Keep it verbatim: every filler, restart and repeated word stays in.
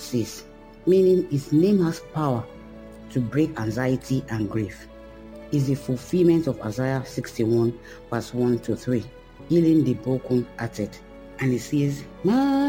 says, meaning his name has power to break anxiety and grief. Is the fulfillment of Isaiah sixty-one verse one to three, healing the broken-hearted. And it says, my